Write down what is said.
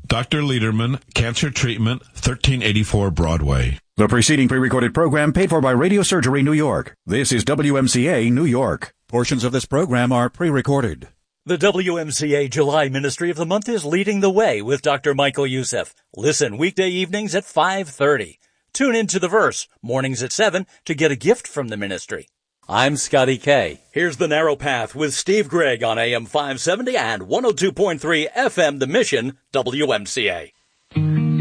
Dr. Lederman, Cancer Treatment, 1384 Broadway. The preceding pre-recorded program paid for by Radio Surgery New York. This is WMCA New York. Portions of this program are pre-recorded. The WMCA July Ministry of the Month is leading the way with Dr. Michael Youssef. Listen weekday evenings at 5:30. Tune into The Verse, mornings at 7 to get a gift from the ministry. I'm Scotty K. Here's The Narrow Path with Steve Gregg on AM 570 and 102.3 FM The Mission, WMCA.